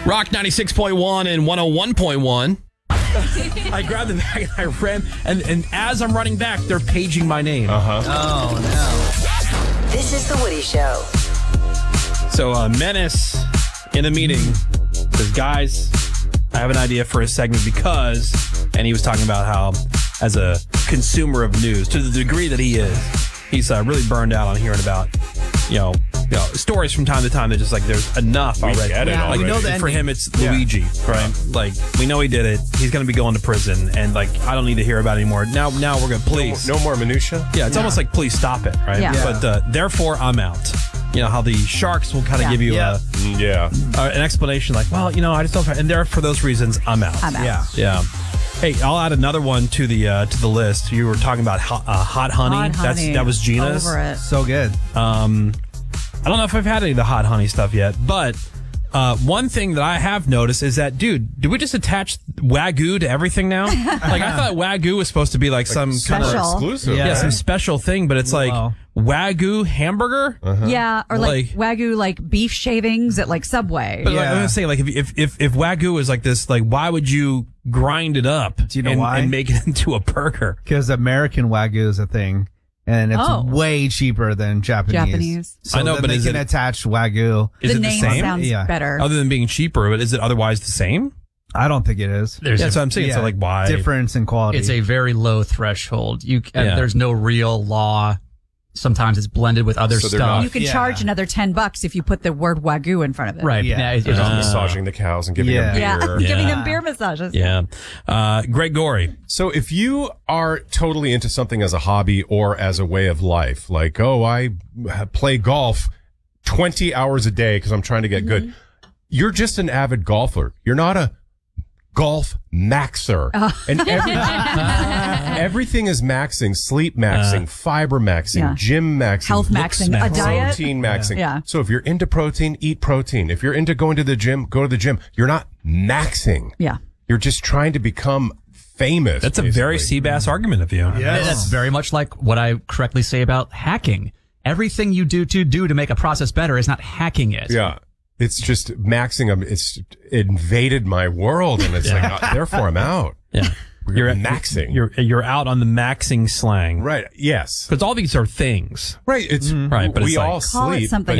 Rock 96.1 and 101.1. I grabbed the bag and I ran, and as I'm running back, they're paging my name. Oh, no. This is The Woody Show. So Menace in a meeting says, guys, I have an idea for a segment because, and he was talking about how, as a consumer of news, to the degree that he is, he's really burned out on hearing about, stories from time to time that just like there's enough already. Get it already. Like, We know the for ending. him, it's Luigi, right? Like, we know he did it. He's going to be going to prison, and like, I don't need to hear about it anymore. Now we're going to please. No more minutia? Yeah, it's almost like please stop it, right? Yeah. But therefore, I'm out. You know how the sharks will kind of give you an explanation like, well, I just don't. And there for those reasons, I'm out. I'm out. Yeah. Hey, I'll add another one to the list. You were talking about hot honey. Hot honey. That was Gina's. Over it. So good. I don't know if I've had any of the hot honey stuff yet, but one thing that I have noticed is that, dude, did we just attach Wagyu to everything now? Like, I thought Wagyu was supposed to be like some kind of special. Exclusive. yeah, some special thing, but it's like Wagyu hamburger. Yeah, or like Wagyu, like beef shavings at like Subway. But like, I'm saying, like, if Wagyu is like this, like, why would you grind it up? Do you know why? And make it into a burger? Because American Wagyu is a thing, and it's way cheaper than Japanese. So I know, then but they is can it attach Wagyu. Is the it the name same? sounds better. Other than being cheaper, but is it otherwise the same? I don't think it is. There's That's what I'm saying. So like, why? Difference in quality. It's a very low threshold. There's no real law. Sometimes it's blended with other So they're stuff. not- You can charge another $10 if you put the word Wagyu in front of it. Right. Yeah. It's They're just just- massaging the cows and giving them Yeah, beer. giving them beer massages. Yeah. Greg Gorey. So if you are totally into something as a hobby or as a way of life, like, I play golf 20 hours a day because I'm trying to get good. You're just an avid golfer. You're not a golf maxer. And everything is maxing, sleep maxing, fiber maxing, gym maxing, Health looks maxing, a maxing, diet. protein maxing. Yeah. So if you're into protein, eat protein. If you're into going to the gym, go to the gym. You're not maxing. Yeah. You're just trying to become famous. That's a very basically. Seabass argument of you. That's very much like what I correctly say about hacking. Everything you do to make a process better is not hacking it. Yeah. It's just maxing them. It's invaded my world, and it's like, therefore I'm out. Yeah. You're maxing. You're out on the maxing slang. Right. Yes. Because all these are things. Right. It's Right, but we it's like- all Call it sleep. something but